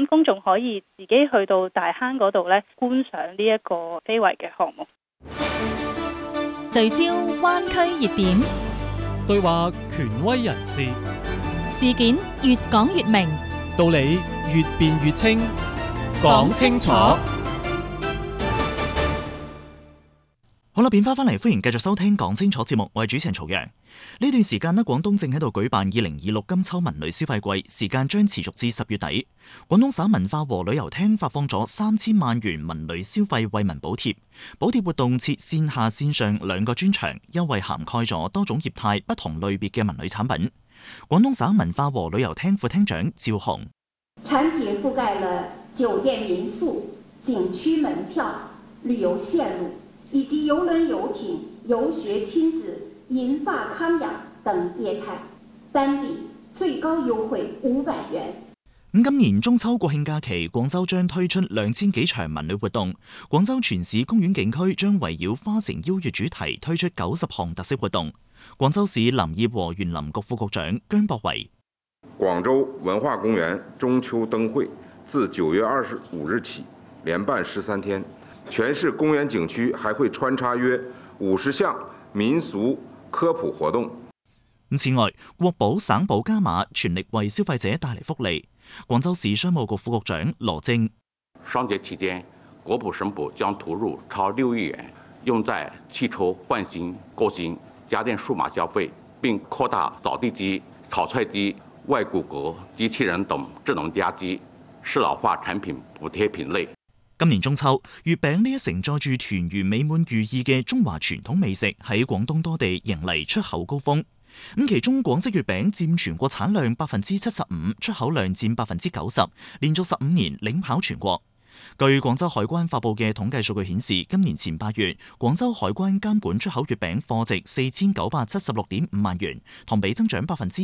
咁公眾可以自己去到大坑嗰度咧觀賞呢一個非遺嘅項目。 聚焦灣區熱點， 對話權威人士， 事件越講越明， 道理越辯越清，講清楚。 好啦，變翻嚟，歡迎繼續收聽講清楚節目，我係主持人曹陽。呢段時間呢，廣東正喺度舉辦2026金秋文旅消費季，時間將持續至10月底。廣東省文化和旅遊廳發放咗3000萬元文旅消費惠民補貼，補貼活動設線下線上2個專場，優惠涵蓋咗多種業態、不同類別嘅文旅產品。廣東省文化和旅遊廳副廳長趙紅： 產品覆蓋了酒店民宿、景區門票、旅遊線路，以及郵輪遊艇、遊學親子、銀髮康養等業態，單筆最高優惠500元。 今年中秋國慶假期，廣州將推出2000幾場文旅活動。廣州全市公園景區將圍繞花城邀月主題推出90項特色活動。廣州市林業和園林局副局長姜博維： 廣州文化公園中秋燈會自9月25日起連辦13天，全市公園景區還會穿插約50項民俗科普活動。 此外，國保、省保加碼，全力為消費者帶嚟福利。廣州市商務局副局長羅正： 雙節期間，國保、省保將投入超6億元，用在汽車換新、購新、家電數碼消費，並擴大掃地機、炒菜機、外骨骼機器人等智能家居適老化產品補貼品類。 今年中秋，月餅呢一承載住團圓美滿寓意嘅中華傳統美食喺廣東多地迎嚟出口高峰。其中廣式月餅佔全國產量75%，出口量佔90%，連續15年領跑全國。據廣州海關發佈嘅統計數據顯示，今年前8月，廣州海關監管出口月餅貨值4976.5萬元，同比增長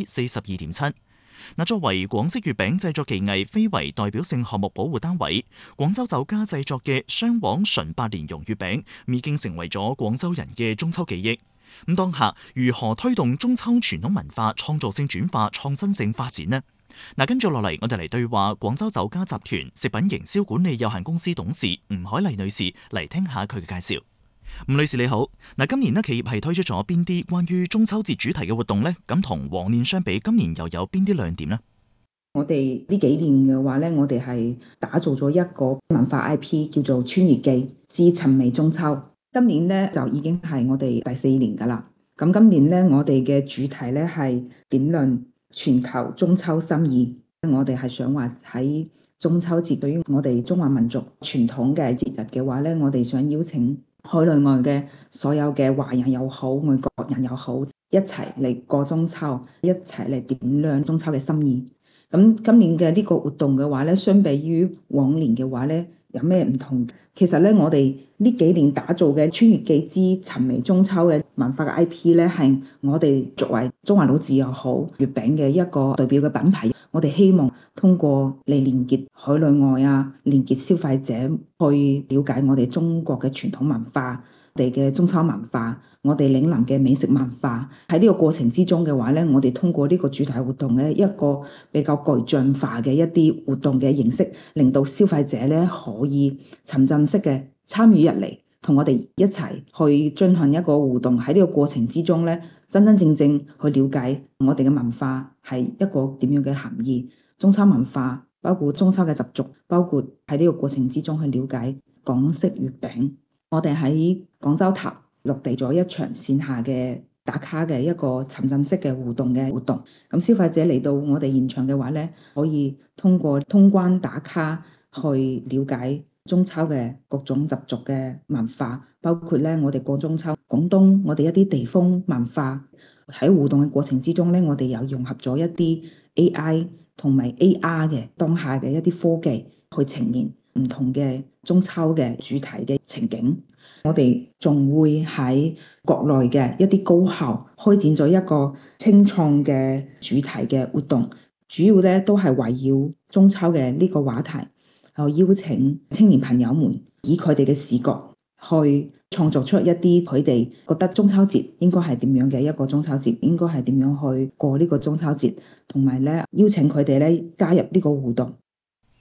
42.7%。作為廣式月餅製作技藝非遺代表性項目保護單位，廣州酒家製作嘅雙黃純百年蓉月餅已經成為咗廣州人嘅中秋記憶。當下如何推動中秋傳統文化創造性轉化、創新性發展呢？跟住落嚟，我哋嚟對話廣州酒家集團食品營銷管理有限公司董事吳海麗女士，嚟聽下佢嘅介紹。吳女士你好，今年企業係推出咗邊啲關於中秋節主題嘅活動呢？咁同往年相比，今年又有邊啲亮點呢？ 我哋呢幾年嘅話呢，我哋係打造咗一個文化 IP 叫做《穿越記之尋味中秋》。今年呢，就已經係我哋第4年噶啦。咁今年呢，我哋嘅主題呢係點亮全球中秋心意。我哋係想話喺中秋節對於我哋中華民族傳統嘅節日嘅話呢，我哋想邀請海內外嘅所有嘅華人又好，外國人又好，一齊嚟過中秋，一齊嚟點亮中秋嘅心意。咁今年嘅呢個活動嘅話呢，相比於往年嘅話呢，有咩唔同？其實呢，我哋呢幾年打造嘅《穿越記之尋味中秋》嘅文化嘅 IP 呢，係我哋作為中華老字又好，月餅嘅一個代表嘅品牌。我哋希望通過嚟連結海內外啊，連結消費者去了解我哋中國嘅傳統文化，我哋嘅中秋文化，我哋嶺南嘅美食文化。喺呢個過程之中嘅話呢，我哋通過呢個主題活動嘅一個比較具象化嘅一啲活動嘅形式，令到消費者呢可以沉浸式嘅參與入嚟，同我哋一齊去進行一個互動。喺呢個過程之中呢，真真正正去了解我哋嘅文化係一個點樣嘅含義，中秋文化包括中秋嘅習俗，包括喺呢個過程之中去了解港式月餅。我哋喺廣州塔落地咗一場線下嘅打卡嘅一個沉浸式嘅互動嘅活動。咁消費者嚟到我哋現場嘅話呢，可以通過通關打卡去了解中秋嘅各種習俗嘅文化，包括咧我哋過中秋，廣東我哋一啲地方文化。喺互動嘅過程之中咧，我哋又融合咗一啲 AI 同埋 AR 嘅當下嘅一啲科技去呈現唔同嘅中秋嘅主題嘅情景。我哋仲會喺國內嘅一啲高校開展咗一個青創嘅主題嘅活動，主要咧都係圍繞中秋嘅呢個話題，邀請青年朋友們以佢哋嘅視角去創作出一啲佢哋覺得中秋節應該係點樣嘅一個中秋節，應該係點樣去過呢個中秋節，同埋咧邀請佢哋咧加入呢個互動。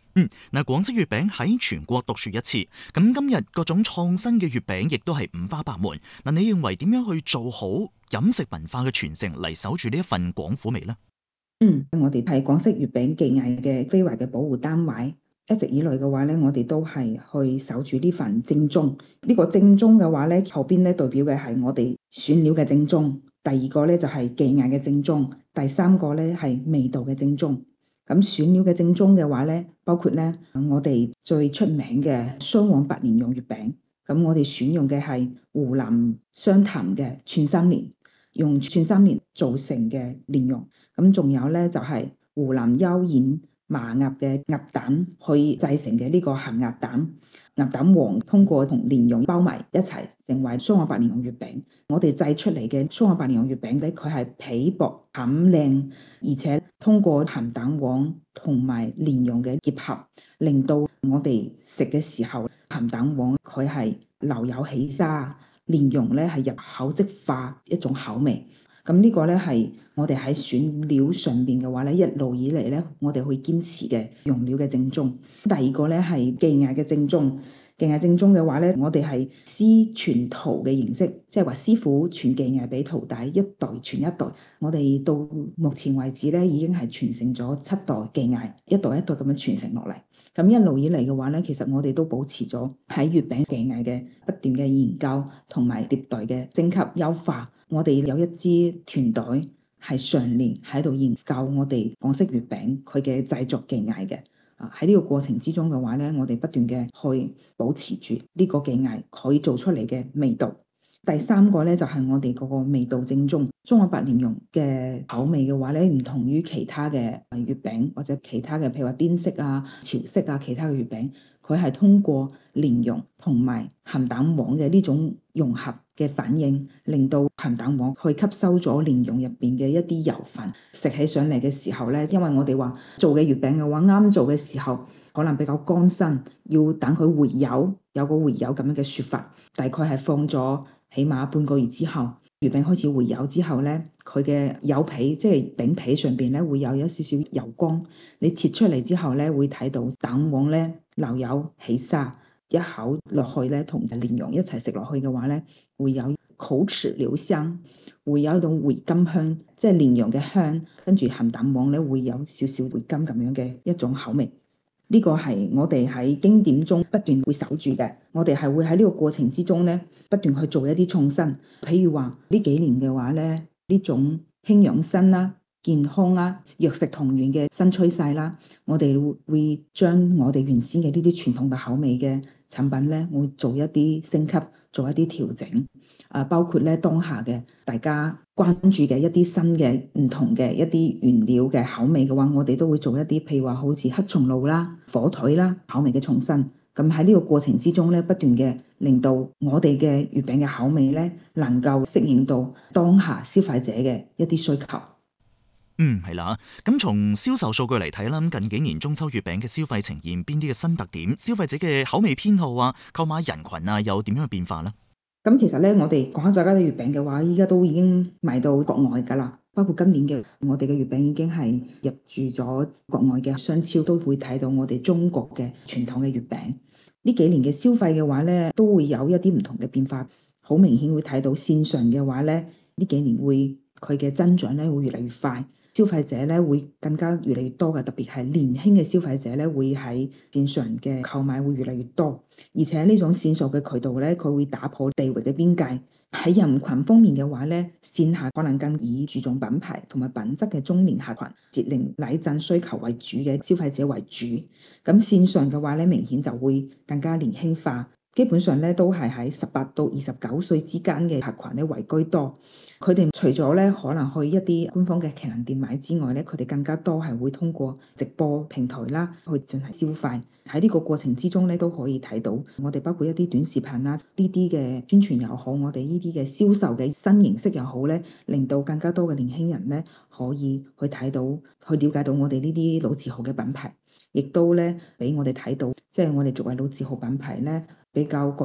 嗱，廣式月餅喺全國獨樹一幟，咁今日各種創新嘅月餅亦都係五花八門。嗱，你認為點樣去做好飲食文化嘅傳承嚟守住呢一份廣府味呢？ 我哋係廣式月餅技藝嘅非遺嘅保護單位，一直以來嘅話咧，我哋都係去守住呢份正宗。呢個正宗嘅話咧，後邊咧代表嘅係我哋選料嘅正宗，第二個咧就係技藝嘅正宗，第三個咧係味道嘅正宗。咁選料嘅正宗嘅話咧，包括咧我哋最出名嘅雙黃白蓮蓉月餅。咁我哋選用嘅係湖南湘潭嘅串三蓮，用串三蓮做成嘅蓮蓉。咁仲有咧就係湖南幽縣麻鴨嘅鴨蛋去製成嘅呢個鹹鴨蛋。鴨蛋黃通過同蓮蓉包埋一齊，成為雙黃白蓮蓉月餅。我哋製出嚟嘅雙黃白蓮蓉月餅咧，佢係皮薄餡靚，而且通過鹹蛋黃同埋蓮蓉嘅結合，令到我哋食嘅時候，鹹蛋黃佢係留有起沙，蓮蓉咧係入口即化一種口味。咁呢個咧係我哋喺選料上邊嘅話咧，一路以嚟咧，我哋會堅持嘅用料嘅正宗。第二個咧係技藝嘅正宗。技藝正宗嘅話咧，我哋係師傳徒嘅形式，即係話師傅傳技藝俾徒弟，一代傳一代。我哋到目前為止咧，已經係傳承咗7代技藝，一代一代咁樣傳承落嚟。咁一路以嚟嘅話咧，其實我哋都保持咗喺月餅技藝嘅不斷嘅研究同埋迭代嘅升級優化。我哋有一支團隊係常年喺度研究我哋廣式月餅佢嘅製作技藝嘅。喺呢個過程之中嘅話咧，我哋不斷嘅去保持住呢個技藝佢做出嚟嘅味道。第三個咧就係我哋嗰個味道正宗，雙黃白蓮蓉嘅口味嘅話咧，唔同於其他嘅月餅或者其他嘅譬如話滇式啊、潮式啊其他嘅月餅，佢係通過蓮蓉同埋鹹蛋黃嘅呢種融合嘅反應，令到鹹蛋黃去吸收咗蓮蓉入邊嘅一啲油分，食起上嚟嘅時候咧，因為我哋話做嘅月餅嘅話，啱做嘅時候可能比較乾身，要等佢回油，有個回油咁樣嘅説法，大概係放咗起碼半個月之後，月餅開始回油之後咧，佢嘅油皮即係餅皮上邊咧會有一少少油光，你切出嚟之後咧會睇到蛋黃咧留有起沙，一口落去咧同蓮蓉一齊食落去嘅話咧，會有口齒留香，會有一種回甘香，即係蓮蓉嘅香，跟住鹹蛋黃咧會有少少回甘咁樣嘅一種口味。呢個係我哋喺經典中不斷會守住嘅，我哋係會喺呢個過程之中咧不斷去做一啲創新。譬如話呢幾年嘅話咧，呢種輕養生啦、健康啦、藥食同源嘅新趨勢啦，我哋會將我哋原先嘅呢啲傳統嘅口味嘅產品咧，會做一啲升級，做一啲調整。包括咧當下嘅大家關注嘅一啲新嘅唔同嘅一啲原料嘅口味嘅話，我哋都會做一啲譬如話好似黑松露啦、火腿啦口味嘅創新。咁喺呢個過程之中咧，不斷嘅令到我哋嘅月餅嘅口味咧，能夠適應到當下消費者嘅一啲需求。 係啦，咁從銷售數據嚟睇啦，近幾年中秋月餅嘅消費呈現邊啲嘅新特點？消費者嘅口味偏好啊、購買人群啊，有點樣嘅變化呢？ 咁其實咧，我哋廣州家嘅月餅嘅話，依家都已經賣到國外㗎啦。包括今年嘅我哋嘅月餅已經係入駐咗國外嘅商超，都會睇到我哋中國嘅傳統嘅月餅。呢幾年嘅消費嘅話咧，都會有一啲唔同嘅變化。好明顯會睇到線上嘅話咧，呢幾年會佢嘅增長咧會越嚟越快。消費者咧會更加越嚟越多嘅，特別係年輕嘅消費者咧會喺線上嘅購買會越嚟越多，而且呢種線上嘅渠道咧，佢會打破地域嘅邊界。喺人群方面嘅話咧，線下可能更以注重品牌同埋品質嘅中年客群、節令禮贈需求為主嘅消費者為主。咁線上嘅話咧，明顯就會更加年輕化。基本上咧都係喺18到29歲之間嘅客群咧為居多。佢哋除咗咧可能去一啲官方嘅旗艦店買之外咧，佢哋更加多係會通過直播平台啦去進行消費。喺呢個過程之中咧都可以睇到，我哋包括一啲短視頻啦，呢啲嘅宣傳又好，我哋呢啲嘅銷售嘅新形式又好咧，令到更加多嘅年輕人咧可以去睇到、去了解到我哋呢啲老字號嘅品牌，亦都咧俾我哋睇到，即係我哋作為老字號品牌咧比較